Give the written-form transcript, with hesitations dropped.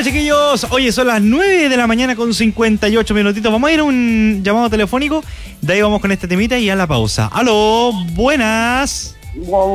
Ya, chiquillos, oye, son las 9 de la mañana con 58 minutitos. Vamos a ir a un llamado telefónico. De ahí vamos con este temita y a la pausa. ¡Aló! ¡Buenas!